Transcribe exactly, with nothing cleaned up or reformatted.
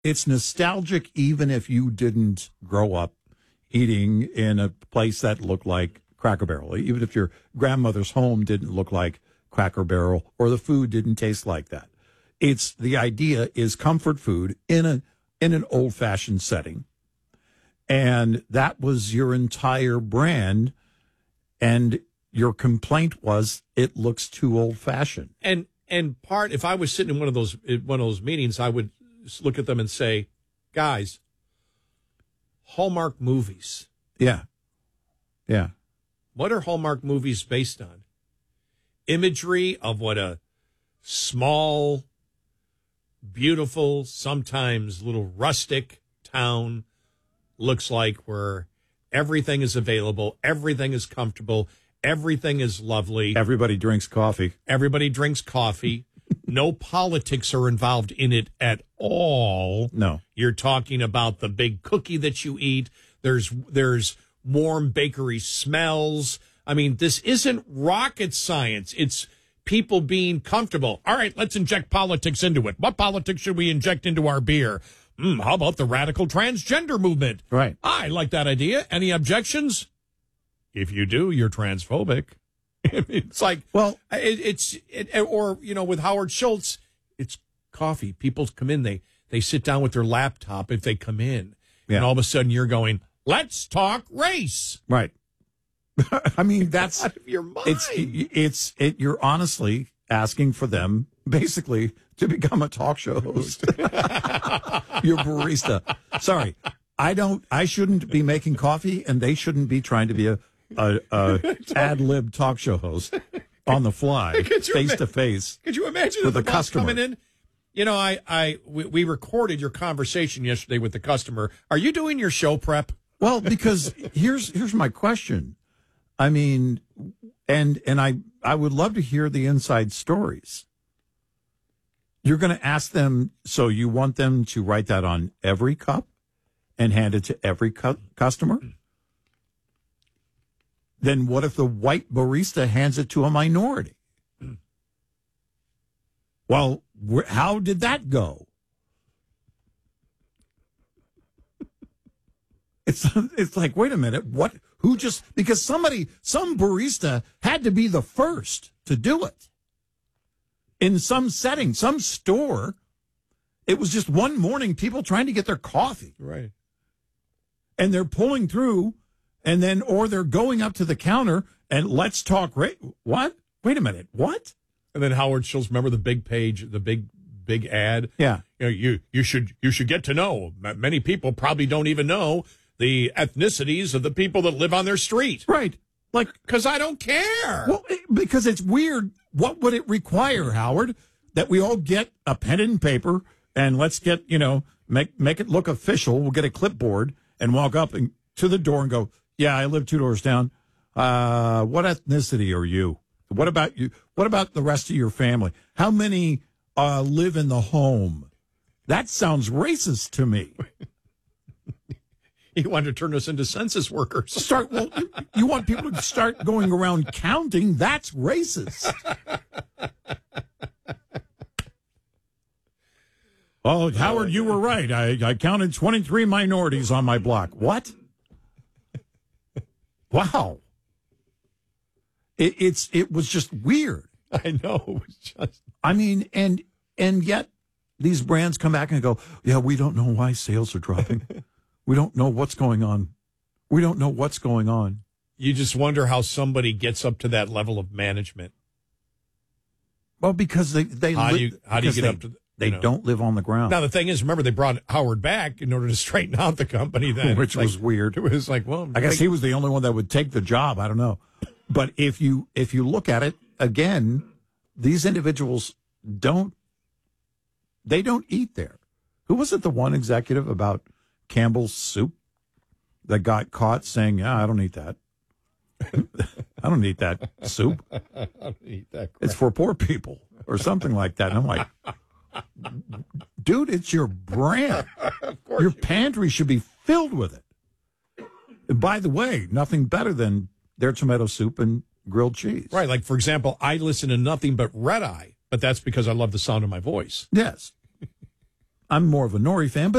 it's nostalgic even if you didn't grow up eating in a place that looked like Cracker Barrel, even if your grandmother's home didn't look like Cracker Barrel or the food didn't taste like that. It's the idea is comfort food in a in an old-fashioned setting. And that was your entire brand. And your complaint was it looks too old-fashioned. And and part, if I was sitting in one of those in one of those meetings, I would look at them and say, guys, Hallmark movies. Yeah. Yeah. What are Hallmark movies based on? Imagery of what a small, beautiful, sometimes little rustic town looks like, where everything is available, everything is comfortable, everything is lovely. Everybody drinks coffee. Everybody drinks coffee. No politics are involved in it at all. No. You're talking about the big cookie that you eat. There's there's warm bakery smells. I mean, this isn't rocket science. It's people being comfortable. All right, let's inject politics into it. What politics should we inject into our beer? Mm, how about the radical transgender movement? Right. I like that idea. Any objections? If you do, you're transphobic. It's like, well, it, it's, it, or, you know, with Howard Schultz, it's coffee. People come in, they, they sit down with their laptop if they come in. Yeah. And all of a sudden you're going, let's talk race. Right. I mean, that's out of your mind. It's, it's, it, you're honestly asking for them basically to become a talk show host. You're barista. Sorry. I don't, I shouldn't be making coffee and they shouldn't be trying to be a, a, a ad-lib talk show host on the fly, face to face. Could you imagine with the a boss customer coming in? You know, I, I, we, we recorded your conversation yesterday with the customer. Are you doing your show prep? Well, because here's, here's my question. I mean, and, and I, I would love to hear the inside stories. You're going to ask them, so you want them to write that on every cup and hand it to every cu- customer? Then what if the white barista hands it to a minority? Well, wh- how did that go? It's it's like, wait a minute, what? Who just, because somebody, some barista had to be the first to do it. In some setting, some store, it was just one morning, people trying to get their coffee. Right. And they're pulling through, and then, or they're going up to the counter and let's talk. Ra- what? Wait a minute. What? And then Howard Schultz, remember the big page, the big, big ad? Yeah. You know, you, you should, you should get to know. Many people probably don't even know the ethnicities of the people that live on their street. Right. Like, because I don't care. Well, because it's weird. What would it require, Howard? That we all get a pen and paper and let's get, you know, make make it look official. We'll get a clipboard and walk up and, to the door and go, yeah, I live two doors down. Uh, what ethnicity are you? What about you? What about the rest of your family? How many uh, live in the home? That sounds racist to me. You want to turn us into census workers. Start. Well, you, you want people to start going around counting. That's racist. Oh, Howard, you were right. I, I counted twenty-three minorities on my block. What? Wow. It, it's it was just weird. I know. It was just. I mean, and and yet these brands come back and go, yeah, we don't know why sales are dropping. We don't know what's going on. We don't know what's going on. You just wonder how somebody gets up to that level of management. Well, because they they how li- do you how do you get they, up to they you know. don't live on the ground. Now the thing is, remember they brought Howard back in order to straighten out the company. Then which was like, weird. It was like, well, I guess like, he was the only one that would take the job. I don't know, but if you if you look at it again, these individuals don't they don't eat there. Who was it? The one executive about Campbell's soup that got caught saying, yeah, I don't eat that. I don't eat that soup. I don't eat that crap. It's for poor people or something like that. And I'm like, dude, it's your brand. Your you pantry should be filled with it. And by the way, nothing better than their tomato soup and grilled cheese. Right. Like, for example, I listen to nothing but Red Eye, but that's because I love the sound of my voice. Yes. I'm more of a Nori fan, but